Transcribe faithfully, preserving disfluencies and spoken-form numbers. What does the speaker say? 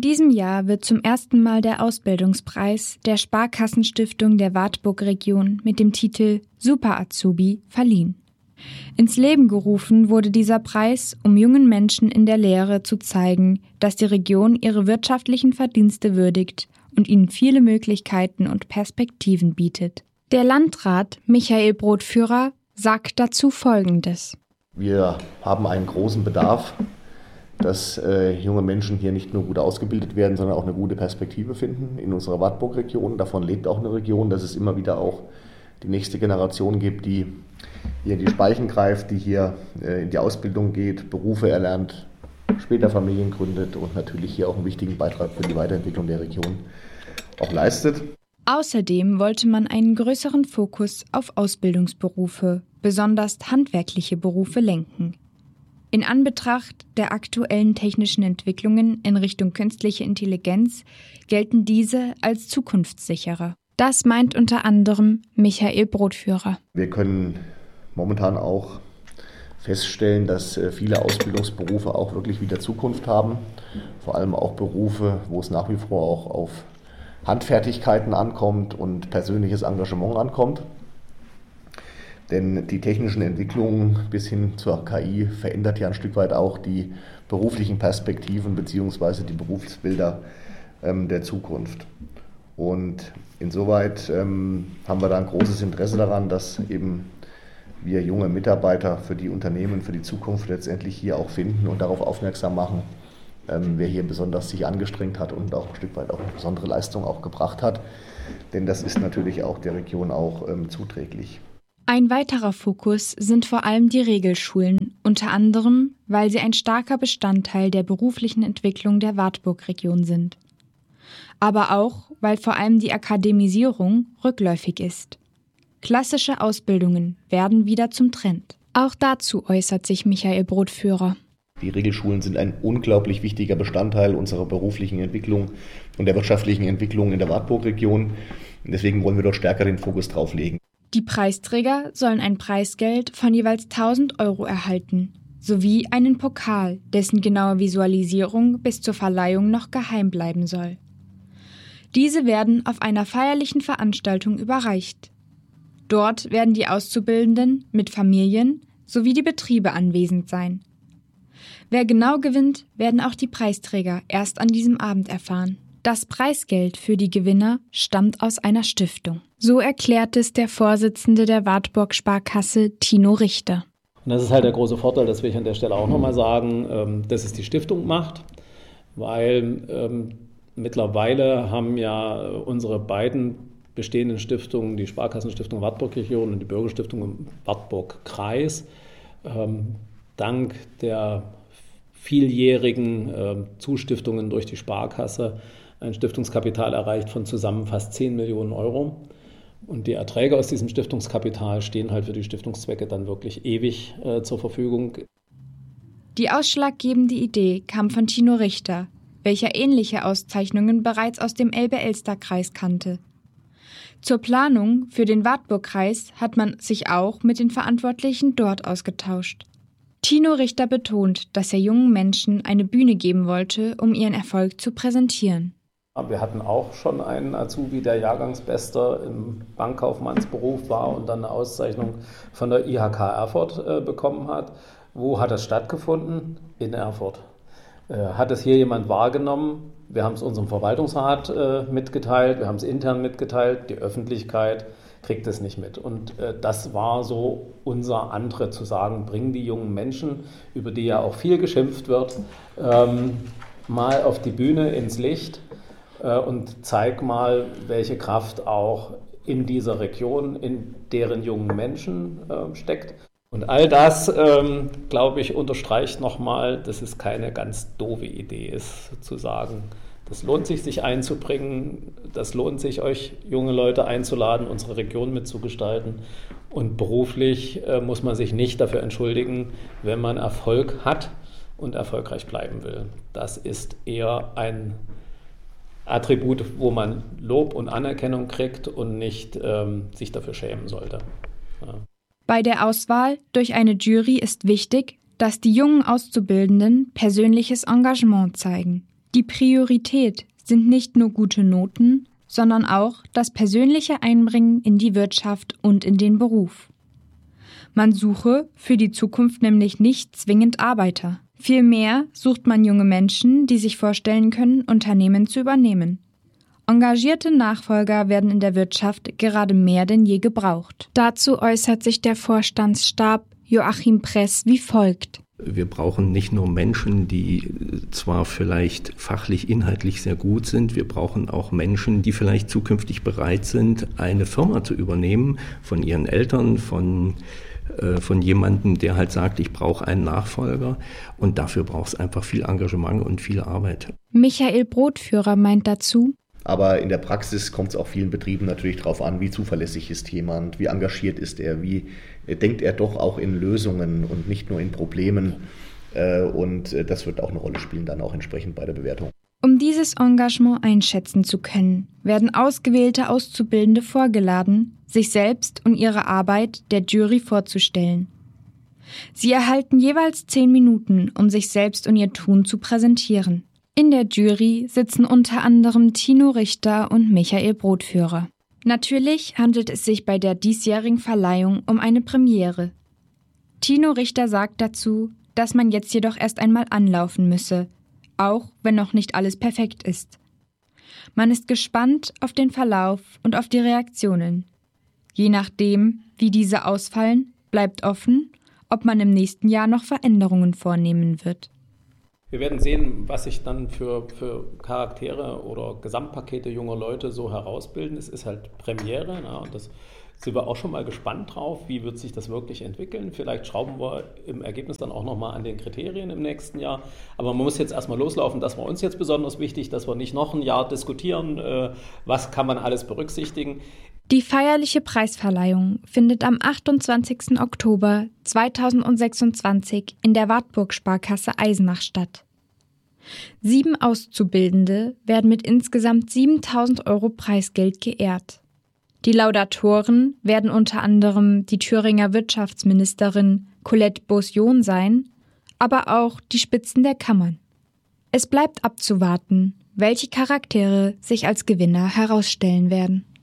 diesem Jahr wird zum ersten Mal der Ausbildungspreis der Sparkassenstiftung der Wartburg-Region mit dem Titel Super Azubi verliehen. Ins Leben gerufen wurde dieser Preis, um jungen Menschen in der Lehre zu zeigen, dass die Region ihre wirtschaftlichen Verdienste würdigt und ihnen viele Möglichkeiten und Perspektiven bietet. Der Landrat Michael Brotführer sagt dazu Folgendes. Wir haben einen großen Bedarf, dass äh, junge Menschen hier nicht nur gut ausgebildet werden, sondern auch eine gute Perspektive finden in unserer Wartburg-Region. Davon lebt auch eine Region, dass es immer wieder auch die nächste Generation gibt, die hier in die Speichen greift, die hier äh, in die Ausbildung geht, Berufe erlernt, später Familien gründet und natürlich hier auch einen wichtigen Beitrag für die Weiterentwicklung der Region auch leistet. Außerdem wollte man einen größeren Fokus auf Ausbildungsberufe, besonders handwerkliche Berufe, lenken. In Anbetracht der aktuellen technischen Entwicklungen in Richtung künstliche Intelligenz gelten diese als zukunftssicherer. Das meint unter anderem Michael Brotführer. Wir können momentan auch feststellen, dass viele Ausbildungsberufe auch wirklich wieder Zukunft haben. Vor allem auch Berufe, wo es nach wie vor auch auf Handfertigkeiten ankommt und persönliches Engagement ankommt. Denn die technischen Entwicklungen bis hin zur K I verändert ja ein Stück weit auch die beruflichen Perspektiven bzw. die Berufsbilder ähm, der Zukunft. Und insoweit ähm, haben wir da ein großes Interesse daran, dass eben wir junge Mitarbeiter für die Unternehmen, für die Zukunft letztendlich hier auch finden und darauf aufmerksam machen, ähm, wer hier besonders sich angestrengt hat und auch ein Stück weit auch eine besondere Leistung auch gebracht hat. Denn das ist natürlich auch der Region auch ähm, zuträglich. Ein weiterer Fokus sind vor allem die Regelschulen, unter anderem, weil sie ein starker Bestandteil der beruflichen Entwicklung der Wartburg-Region sind. Aber auch, weil vor allem die Akademisierung rückläufig ist. Klassische Ausbildungen werden wieder zum Trend. Auch dazu äußert sich Michael Brotführer. Die Regelschulen sind ein unglaublich wichtiger Bestandteil unserer beruflichen Entwicklung und der wirtschaftlichen Entwicklung in der Wartburg-Region. Deswegen wollen wir dort stärker den Fokus drauf legen. Die Preisträger sollen ein Preisgeld von jeweils tausend Euro erhalten, sowie einen Pokal, dessen genaue Visualisierung bis zur Verleihung noch geheim bleiben soll. Diese werden auf einer feierlichen Veranstaltung überreicht. Dort werden die Auszubildenden mit Familien sowie die Betriebe anwesend sein. Wer genau gewinnt, werden auch die Preisträger erst an diesem Abend erfahren. Das Preisgeld für die Gewinner stammt aus einer Stiftung. So erklärt es der Vorsitzende der Wartburg-Sparkasse, Tino Richter. Und das ist halt der große Vorteil, das will ich an der Stelle auch nochmal sagen, dass es die Stiftung macht, weil ähm, mittlerweile haben ja unsere beiden bestehenden Stiftungen, die Sparkassenstiftung Wartburg-Region und die Bürgerstiftung im Wartburg-Kreis, ähm, dank der vieljährigen äh, Zustiftungen durch die Sparkasse ein Stiftungskapital erreicht von zusammen fast zehn Millionen Euro. Und die Erträge aus diesem Stiftungskapital stehen halt für die Stiftungszwecke dann wirklich ewig äh, zur Verfügung. Die ausschlaggebende Idee kam von Tino Richter, welcher ähnliche Auszeichnungen bereits aus dem Elbe-Elster-Kreis kannte. Zur Planung für den Wartburg-Kreis hat man sich auch mit den Verantwortlichen dort ausgetauscht. Tino Richter betont, dass er jungen Menschen eine Bühne geben wollte, um ihren Erfolg zu präsentieren. Wir hatten auch schon einen Azubi, der Jahrgangsbester im Bankkaufmannsberuf war und dann eine Auszeichnung von der I H K Erfurt äh, bekommen hat. Wo hat das stattgefunden? In Erfurt. Äh, hat es hier jemand wahrgenommen? Wir haben es unserem Verwaltungsrat äh, mitgeteilt, wir haben es intern mitgeteilt, die Öffentlichkeit kriegt es nicht mit. Und äh, das war so unser Antritt, zu sagen, bringen die jungen Menschen, über die ja auch viel geschimpft wird, ähm, mal auf die Bühne, ins Licht äh, und zeig mal, welche Kraft auch in dieser Region, in deren jungen Menschen äh, steckt. Und all das, ähm, glaube ich, unterstreicht nochmal, dass es keine ganz doofe Idee ist, zu sagen, das lohnt sich, sich einzubringen, das lohnt sich, euch junge Leute einzuladen, unsere Region mitzugestalten. Und beruflich äh, muss man sich nicht dafür entschuldigen, wenn man Erfolg hat und erfolgreich bleiben will. Das ist eher ein Attribut, wo man Lob und Anerkennung kriegt und nicht ähm, sich dafür schämen sollte. Ja. Bei der Auswahl durch eine Jury ist wichtig, dass die jungen Auszubildenden persönliches Engagement zeigen. Die Priorität sind nicht nur gute Noten, sondern auch das persönliche Einbringen in die Wirtschaft und in den Beruf. Man suche für die Zukunft nämlich nicht zwingend Arbeiter. Vielmehr sucht man junge Menschen, die sich vorstellen können, Unternehmen zu übernehmen. Engagierte Nachfolger werden in der Wirtschaft gerade mehr denn je gebraucht. Dazu äußert sich der Vorstandsstab Joachim Press wie folgt. Wir brauchen nicht nur Menschen, die zwar vielleicht fachlich, inhaltlich sehr gut sind, wir brauchen auch Menschen, die vielleicht zukünftig bereit sind, eine Firma zu übernehmen von ihren Eltern, von, äh, von jemandem, der halt sagt, ich brauche einen Nachfolger. Und dafür braucht es einfach viel Engagement und viel Arbeit. Michael Brotführer meint dazu: Aber in der Praxis kommt es auch vielen Betrieben natürlich darauf an, wie zuverlässig ist jemand, wie engagiert ist er, wie denkt er doch auch in Lösungen und nicht nur in Problemen. Und das wird auch eine Rolle spielen, dann auch entsprechend bei der Bewertung. Um dieses Engagement einschätzen zu können, werden ausgewählte Auszubildende vorgeladen, sich selbst und ihre Arbeit der Jury vorzustellen. Sie erhalten jeweils zehn Minuten, um sich selbst und ihr Tun zu präsentieren. In der Jury sitzen unter anderem Tino Richter und Michael Brotführer. Natürlich handelt es sich bei der diesjährigen Verleihung um eine Premiere. Tino Richter sagt dazu, dass man jetzt jedoch erst einmal anlaufen müsse, auch wenn noch nicht alles perfekt ist. Man ist gespannt auf den Verlauf und auf die Reaktionen. Je nachdem, wie diese ausfallen, bleibt offen, ob man im nächsten Jahr noch Veränderungen vornehmen wird. Wir werden sehen, was sich dann für, für Charaktere oder Gesamtpakete junger Leute so herausbilden. Es ist halt Premiere, na, und das sind wir auch schon mal gespannt drauf. Wie wird sich das wirklich entwickeln? Vielleicht schrauben wir im Ergebnis dann auch nochmal an den Kriterien im nächsten Jahr. Aber man muss jetzt erstmal loslaufen. Das war uns jetzt besonders wichtig, dass wir nicht noch ein Jahr diskutieren, äh, was kann man alles berücksichtigen. Die feierliche Preisverleihung findet am achtundzwanzigsten Oktober zweitausendsechsundzwanzig in der Wartburg-Sparkasse Eisenach statt. Sieben Auszubildende werden mit insgesamt siebentausend Euro Preisgeld geehrt. Die Laudatoren werden unter anderem die Thüringer Wirtschaftsministerin Colette Beaussion sein, aber auch die Spitzen der Kammern. Es bleibt abzuwarten, welche Charaktere sich als Gewinner herausstellen werden.